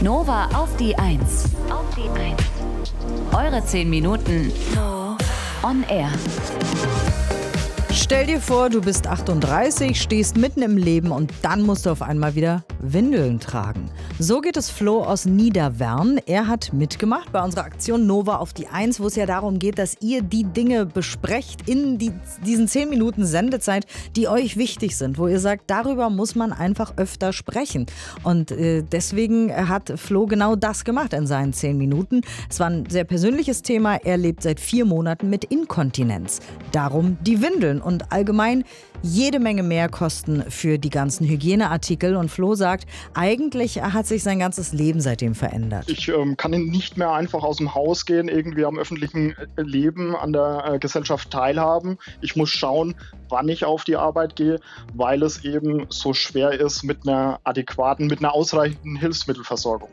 Nova auf die 1. Auf die 1. Eure 10 Minuten on air. Stell dir vor, du bist 38, stehst mitten im Leben und dann musst du auf einmal wieder Windeln tragen. So geht es Flo aus Niederwern. Er hat mitgemacht bei unserer Aktion Nova auf die 1, wo es ja darum geht, dass ihr die Dinge besprecht in diesen 10 Minuten Sendezeit, die euch wichtig sind, wo ihr sagt, darüber muss man einfach öfter sprechen. Und deswegen hat Flo genau das gemacht in seinen 10 Minuten. Es war ein sehr persönliches Thema. Er lebt seit 4 Monaten mit Inkontinenz. Darum die Windeln und allgemein jede Menge Mehrkosten für die ganzen Hygieneartikel. Und Flo sagt, eigentlich hat sich sein ganzes Leben seitdem verändert. Ich kann nicht mehr einfach aus dem Haus gehen, irgendwie am öffentlichen Leben, an der Gesellschaft teilhaben. Ich muss schauen, wann ich auf die Arbeit gehe, weil es eben so schwer ist mit einer ausreichenden Hilfsmittelversorgung.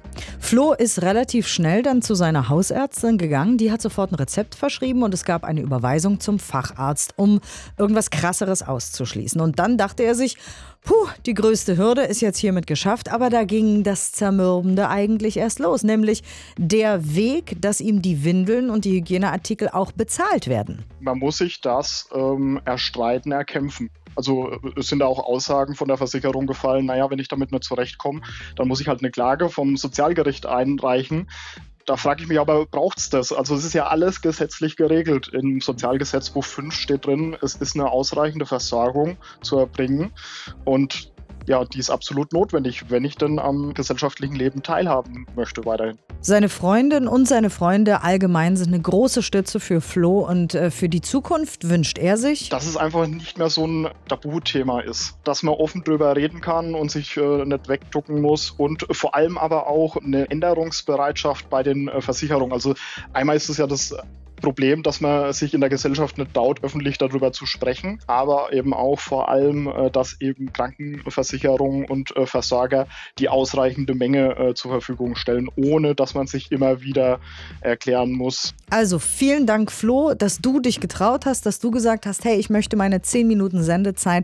Flo ist relativ schnell dann zu seiner Hausärztin gegangen. Die hat sofort ein Rezept verschrieben und es gab eine Überweisung zum Facharzt, um irgendwas Krasseres auszuschließen. Und dann dachte er sich, die größte Hürde ist jetzt hiermit geschafft. Aber da ging das Zermürbende eigentlich erst los. Nämlich der Weg, dass ihm die Windeln und die Hygieneartikel auch bezahlt werden. Man muss sich das erstreiten, erkämpfen. Also es sind da auch Aussagen von der Versicherung gefallen, wenn ich damit nicht zurechtkomme, dann muss ich halt eine Klage vom Sozialgericht einreichen. Da frage ich mich aber, braucht es das? Also es ist ja alles gesetzlich geregelt. Im Sozialgesetzbuch 5 steht drin, es ist eine ausreichende Versorgung zu erbringen und ja, die ist absolut notwendig, wenn ich denn am gesellschaftlichen Leben teilhaben möchte weiterhin. Seine Freundin und seine Freunde allgemein sind eine große Stütze für Flo und für die Zukunft wünscht er sich, dass es einfach nicht mehr so ein Tabuthema ist, dass man offen drüber reden kann und sich nicht wegducken muss und vor allem aber auch eine Änderungsbereitschaft bei den Versicherungen. Also einmal ist es ja das Problem, dass man sich in der Gesellschaft nicht traut, öffentlich darüber zu sprechen, aber eben auch vor allem, dass eben Krankenversicherungen und Versorger die ausreichende Menge zur Verfügung stellen, ohne dass man sich immer wieder erklären muss. Also vielen Dank, Flo, dass du dich getraut hast, dass du gesagt hast, hey, ich möchte meine 10 Minuten Sendezeit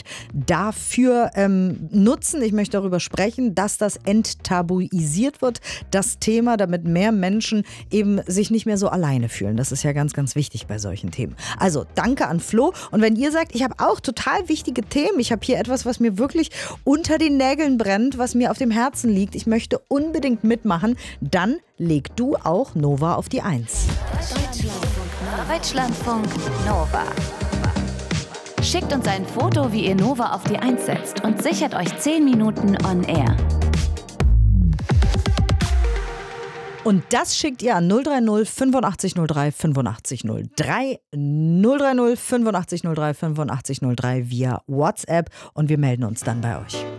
dafür nutzen. Ich möchte darüber sprechen, dass das enttabuisiert wird, das Thema, damit mehr Menschen eben sich nicht mehr so alleine fühlen. Das ist ja ganz, ganz wichtig bei solchen Themen. Also danke an Flo. Und wenn ihr sagt, ich habe auch total wichtige Themen, ich habe hier etwas, was mir wirklich unter den Nägeln brennt, was mir auf dem Herzen liegt, ich möchte unbedingt mitmachen, dann leg du auch Nova auf die 1. Deutschlandfunk Nova. Schickt uns ein Foto, wie ihr Nova auf die 1 setzt und sichert euch 10 Minuten on air. Und das schickt ihr an 030 8503 8503 030 8503 8503 via WhatsApp und wir melden uns dann bei euch.